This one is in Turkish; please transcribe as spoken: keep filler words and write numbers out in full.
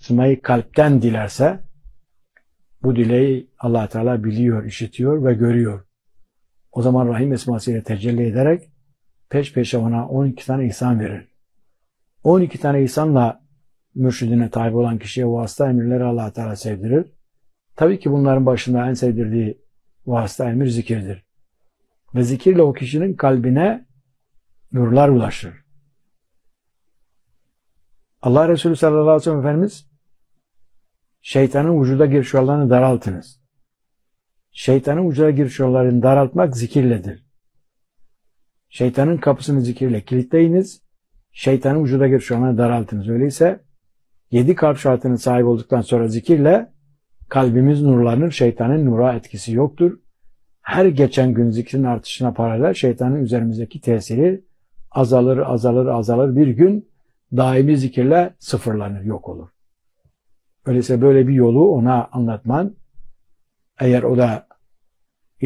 ulaştırmayı kalpten dilerse, bu dileği Allah Teala biliyor, işitiyor ve görüyor. O zaman Rahim esmasıyla tecelli ederek peş peşe ona on iki tane ihsan verir. on iki tane ihsanla mürşidine tabi olan kişiye vasıta emirleri Allah Teala sevdirir. Tabii ki bunların başında en sevdirdiği vasıta emir zikirdir. Ve zikirle o kişinin kalbine nurlar ulaşır. Allah Resulü sallallahu aleyhi ve sellem Efendimiz, şeytanın vücuda giriş yollarını daraltınız. Şeytanın vücuda giriş yollarını daraltmak zikirledir. Şeytanın kapısını zikirle kilitleyiniz, şeytanın vücuda giriş yollarını daraltınız. Öyleyse yedi kalp şartının sahip olduktan sonra zikirle kalbimiz nurlanır, şeytanın nura etkisi yoktur. Her geçen gün zikrin artışına paralel şeytanın üzerimizdeki tesiri azalır, azalır, azalır. Bir gün daimi zikirle sıfırlanır, yok olur. Öyleyse böyle bir yolu ona anlatman, eğer o da